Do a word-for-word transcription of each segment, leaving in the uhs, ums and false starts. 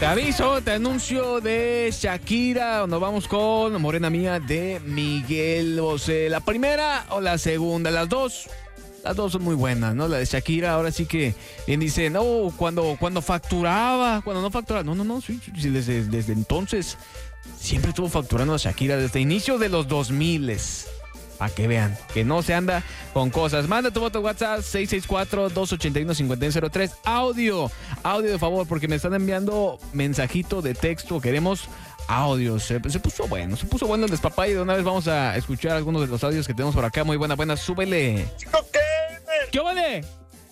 Te aviso, te anuncio de Shakira. Nos vamos con Morena Mía de Miguel Bosé. ¿La primera o la segunda? Las dos. Las dos son muy buenas, ¿no? La de Shakira, ahora sí que bien dice, no, cuando, cuando facturaba, cuando no facturaba. No, no, no, sí, sí, desde, desde entonces siempre estuvo facturando a Shakira, desde inicio de los dos miles. Para que vean que no se anda con cosas. Manda tu voto WhatsApp seis seis cuatro, dos ocho uno, cinco cero cero tres. Audio, audio de favor, porque me están enviando mensajito de texto. Queremos audios. Se, se puso bueno, se puso bueno el despapalle. De una vez vamos a escuchar algunos de los audios que tenemos por acá. Muy buena, buena, súbele. Chico Gamer. ¿Qué vale?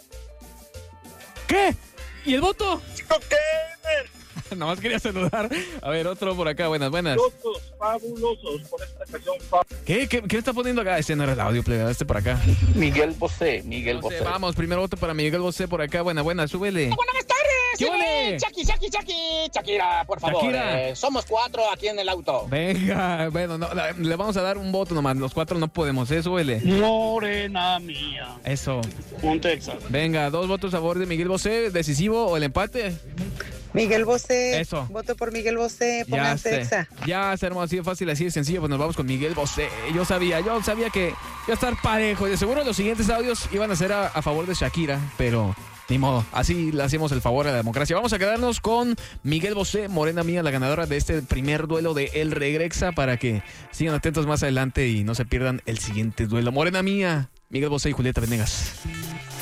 ¿Qué? ¿Y el voto? Chico Gamer. Nomás quería saludar. A ver, otro por acá. Buenas, buenas. Fabulosos, fabulosos por esta canción. Fab... ¿Qué? ¿Qué? ¿Qué está poniendo acá? Este no era el audio, plebe. Este por acá. Miguel Bosé, Miguel Bosé. Bosé. Vamos, primer voto para Miguel Bosé por acá. Buena, buena, súbele. Buenas tardes. ¿Qué ole? Chaki, Chaki, Chaki. Shakira, por favor. Shakira. Eh, somos cuatro aquí en el auto. Venga, bueno, no, la- le vamos a dar un voto nomás. Los cuatro no podemos, ¿eh? Súbele. Morena mía. Eso. Un Texas. Venga, dos votos a favor de Miguel Bosé. ¿Decisivo o el empate? Miguel Bosé. Eso. Voto por Miguel Bosé. Ya Pongan sé. Texa. Ya se armó así de fácil, así de sencillo. Pues nos vamos con Miguel Bosé. Yo sabía, yo sabía que iba a estar parejo. Y de seguro los siguientes audios iban a ser a, a favor de Shakira, pero ni modo. Así le hacemos el favor a la democracia. Vamos a quedarnos con Miguel Bosé, Morena Mía, la ganadora de este primer duelo de El Regrexa, para que sigan atentos más adelante y no se pierdan el siguiente duelo. Morena Mía, Miguel Bosé y Julieta Venegas.